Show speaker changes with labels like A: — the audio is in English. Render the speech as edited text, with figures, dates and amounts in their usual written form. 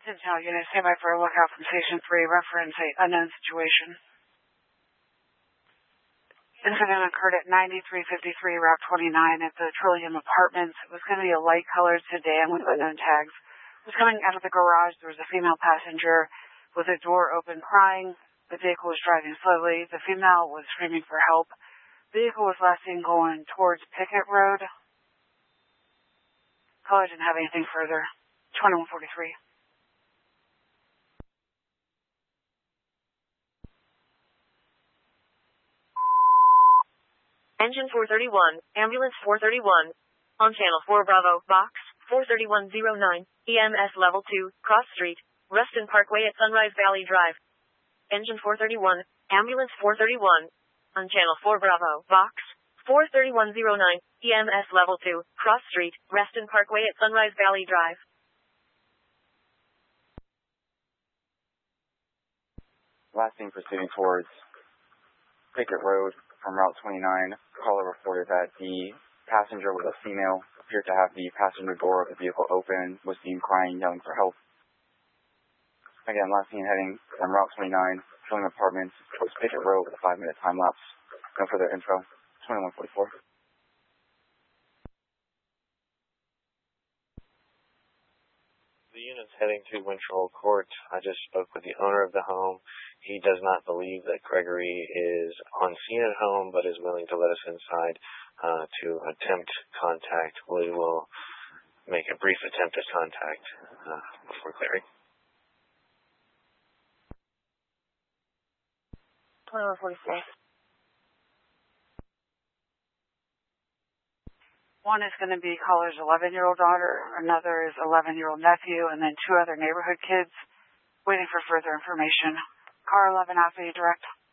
A: Sentinel unit, stand by for a lookout from Station 3, reference a unknown situation. Incident occurred at 9353 Route 29 at the Trillium Apartments. It was going to be a light-colored sedan with unknown tags. It was coming out of the garage. There was a female passenger with a door open crying. The vehicle was driving slowly. The female was screaming for help. The vehicle was last seen going towards Pickett Road. Caller didn't have anything further. 2143.
B: Engine 431, Ambulance 431, on Channel 4 Bravo, Box 43109, EMS Level 2, Cross Street, Ruston Parkway at Sunrise Valley Drive. Engine 431, Ambulance 431, on Channel 4 Bravo, Box 43109, EMS Level 2, Cross Street, Ruston Parkway at Sunrise Valley Drive.
C: Last seen proceeding towards Pickett Road from Route 29. Caller reported that the passenger was a female, appeared to have the passenger door of the vehicle open, was seen crying, yelling for help. Again, last seen heading from Route 29, Trillium Apartments, towards Pickett Road with a 5-minute time lapse. No further info. 2144.
D: The unit's heading to Winterville Court. I just spoke with the owner of the home. He does not believe that Gregory is on scene at home, but is willing to let us inside to attempt contact. We will make a brief attempt at contact before clearing.
B: 2144.
A: One is going to be caller's 11-year-old daughter, another is 11-year-old nephew, and then 2 other neighborhood kids waiting for further information. Car 11 after you direct.